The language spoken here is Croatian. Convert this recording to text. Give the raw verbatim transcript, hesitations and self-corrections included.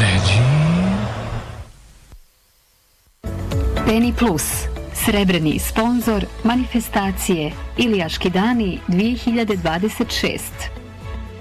Penny Plus, srebrni sponzor manifestacije Ilijaški dani dvije hiljade dvadeset šest.